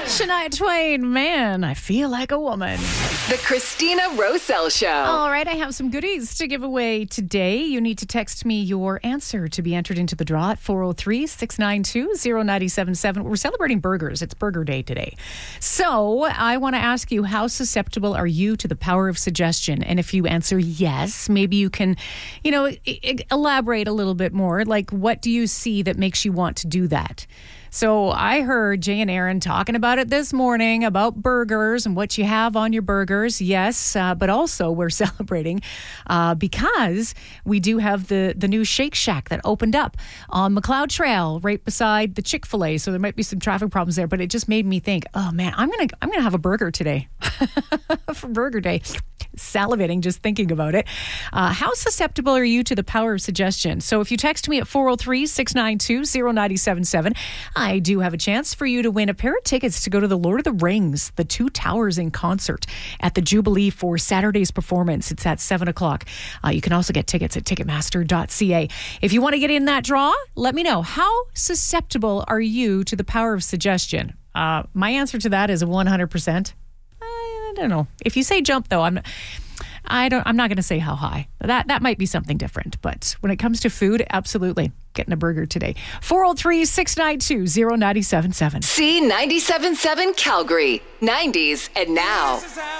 Shania Twain, man, I feel like a woman. The Christina Roselle Show. All right, I have some goodies to give away today. You need to text me your answer to be entered into the draw at 403-692-0977. We're celebrating burgers. It's Burger Day today. So I want to ask you, how susceptible are you to the power of suggestion? And if you answer yes, maybe you can, elaborate a little bit more. Like, what do you see that makes you want to do that? So I heard Jay and Aaron talking about it this morning, about burgers and what you have on your burgers. Yes, but also we're celebrating because we do have the new Shake Shack that opened up on McLeod Trail right beside the Chick-fil-A. So there might be some traffic problems there, but it just made me think, oh man, I'm gonna have a burger today for Burger Day. Salivating just thinking about it. How susceptible are you to the power of suggestion? So if you text me at 403-692-0977, I do have a chance for you to win a pair of tickets to go to the Lord of the Rings, the Two Towers in concert at the Jubilee for Saturday's performance. It's at 7 o'clock. You can also get tickets at ticketmaster.ca. If you want to get in that draw, let me know. How susceptible are you to the power of suggestion? My answer to that is 100%. I don't know. If you say jump, though, I'm not going to say how high. That might be something different. But when it comes to food, absolutely. Getting a burger today. 403-692-0977. C97.7 Calgary. 90s and now.